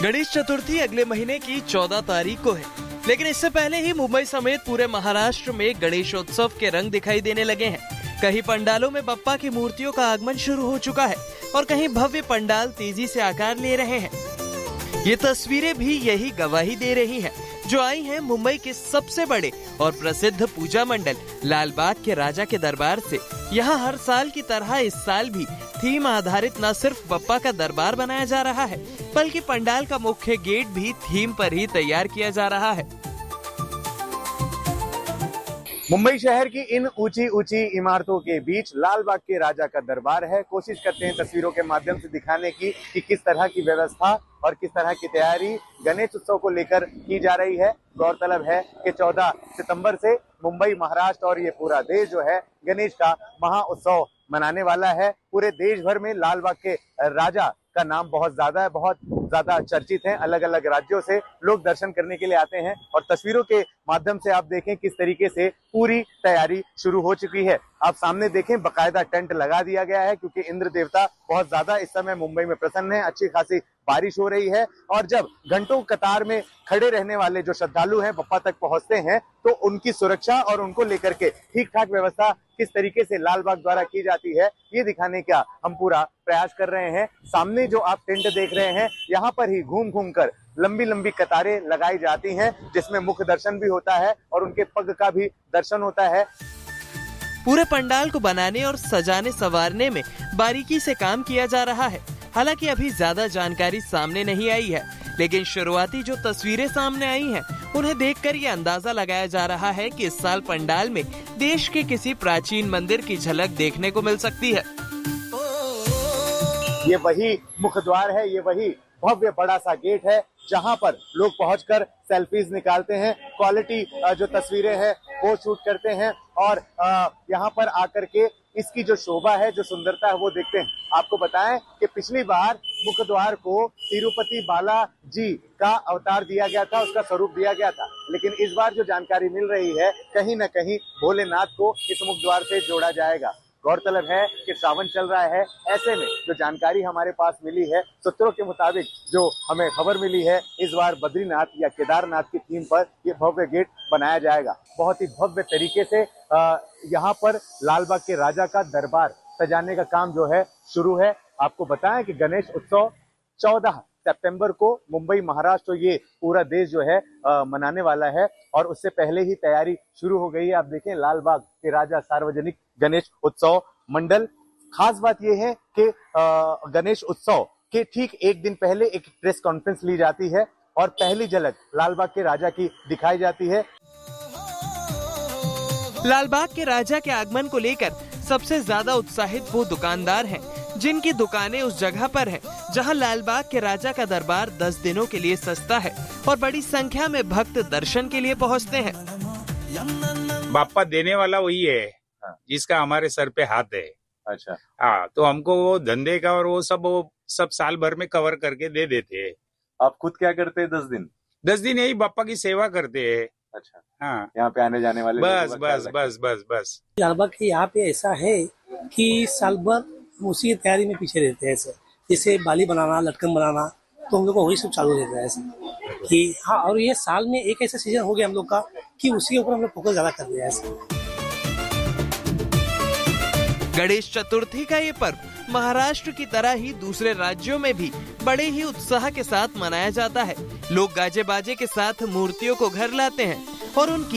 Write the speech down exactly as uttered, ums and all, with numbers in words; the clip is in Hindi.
गणेश चतुर्थी अगले महीने की चौदह तारीख को है, लेकिन इससे पहले ही मुंबई समेत पूरे महाराष्ट्र में गणेशोत्सव के रंग दिखाई देने लगे हैं। कहीं पंडालों में बप्पा की मूर्तियों का आगमन शुरू हो चुका है और कहीं भव्य पंडाल तेजी से आकार ले रहे हैं। ये तस्वीरें भी यही गवाही दे रही हैं, जो आई हैं मुंबई के सबसे बड़े और प्रसिद्ध पूजा मंडल लालबाग के राजा के दरबार से। यहाँ हर साल की तरह इस साल भी थीम आधारित न सिर्फ बप्पा का दरबार बनाया जा रहा है, बल्कि पंडाल का मुख्य गेट भी थीम पर ही तैयार किया जा रहा है। मुंबई शहर की इन ऊंची ऊंची इमारतों के बीच लालबाग के राजा का दरबार है। कोशिश करते हैं तस्वीरों के माध्यम से दिखाने की कि किस तरह की व्यवस्था और किस तरह की तैयारी गणेश उत्सव को लेकर की जा रही है। गौरतलब है कि चौदह सितंबर से मुंबई, महाराष्ट्र और ये पूरा देश जो है गणेश का महा उत्सव मनाने वाला है। पूरे देश भर में लालबाग के राजा का नाम बहुत ज्यादा है, बहुत ज्यादा चर्चित है। अलग अलग राज्यों से लोग दर्शन करने के लिए आते हैं और तस्वीरों के माध्यम से आप देखें किस तरीके से पूरी तैयारी शुरू हो चुकी है। आप सामने देखें, बकायदा टेंट लगा दिया गया है क्योंकि इंद्र देवता बहुत ज्यादा इस समय मुंबई में प्रसन्न है। अच्छी खासी बारिश हो रही है और जब घंटों कतार में खड़े रहने वाले जो श्रद्धालु हैं बप्पा तक पहुंचते हैं तो उनकी सुरक्षा और उनको लेकर के ठीक ठाक व्यवस्था किस तरीके से लालबाग द्वारा की जाती है, ये दिखाने का हम पूरा प्रयास कर रहे हैं। सामने जो आप टेंट देख रहे हैं, यहाँ पर ही घूम घूम कर लंबी लंबी कतारें लगाई जाती हैं, जिसमें मुख्य दर्शन भी होता है और उनके पग का भी दर्शन होता है। पूरे पंडाल को बनाने और सजाने संवारने में बारीकी से काम किया जा रहा है। हालांकि अभी ज्यादा जानकारी सामने नहीं आई है, लेकिन शुरुआती जो तस्वीरें सामने आई हैं, उन्हें देखकर ये अंदाजा लगाया जा रहा है कि इस साल पंडाल में देश के किसी प्राचीन मंदिर की झलक देखने को मिल सकती है। ये वही मुख्य द्वार है, ये वही भव्य बड़ा सा गेट है जहां पर लोग पहुंचकर सेल्फीज निकालते हैं, क्वालिटी जो तस्वीरें हैं वो शूट करते हैं और यहाँ पर आकर के इसकी जो शोभा है, जो सुंदरता है वो देखते हैं। आपको बताएं कि पिछली बार मुख्य द्वार को तिरुपति बालाजी का अवतार दिया गया था, उसका स्वरूप दिया गया था, लेकिन इस बार जो जानकारी मिल रही है कहीं न कहीं भोलेनाथ को इस मुख्य द्वार से जोड़ा जाएगा। गौरतलब है कि श्रावण चल रहा है, ऐसे में जो जानकारी हमारे पास मिली है, सूत्रों के मुताबिक जो हमें खबर मिली है, इस बार बद्रीनाथ या केदारनाथ की थीम पर ये भव्य गेट बनाया जाएगा। बहुत ही भव्य तरीके से यहाँ पर लालबाग के राजा का दरबार सजाने का काम जो है शुरू है। आपको बताएं कि गणेश उत्सव चौदह सितंबर को मुंबई, महाराष्ट्र, ये पूरा देश जो है आ, मनाने वाला है और उससे पहले ही तैयारी शुरू हो गई है। आप देखें, लालबाग के राजा सार्वजनिक गणेश उत्सव मंडल। खास बात यह है कि गणेश उत्सव के ठीक एक दिन पहले एक प्रेस कॉन्फ्रेंस ली जाती है और पहली झलक लालबाग के राजा की दिखाई जाती है। लालबाग के राजा के आगमन को लेकर सबसे ज्यादा उत्साहित वो दुकानदार हैं, जिनकी दुकानें उस जगह पर हैं जहां लालबाग के राजा का दरबार दस दिनों के लिए सस्ता है और बड़ी संख्या में भक्त दर्शन के लिए पहुंचते हैं। बाप्पा देने वाला वही है जिसका हमारे सर पे हाथ है। अच्छा, हाँ, तो हमको वो धंधे का और वो सब वो सब साल भर में कवर करके दे देते हैं। आप खुद क्या करते हैं? दस दिन दस दिन यही बाप्पा की सेवा करते हैं। अच्छा, हाँ, यहाँ पे आने जाने वाले बस बस बस बस बस लालबाग के यहाँ पे ऐसा है कि साल भर उसी की तैयारी में पीछे रहते हैं। ऐसे जैसे बाली बनाना, लटकन बनाना, तो हम लोग को वही सब चालू रहता है ऐसे कि हाँ। और ये साल में एक ऐसा सीजन हो गया हम लोग का कि उसी के ऊपर हम लोग फोकस ज्यादा कर रहे हैं ऐसे। गणेश चतुर्थी का ये पर्व महाराष्ट्र की तरह ही दूसरे राज्यों में भी बड़े ही उत्साह के साथ मनाया जाता है। लोग गाजे बाजे के साथ मूर्तियों को घर लाते हैं और उनकी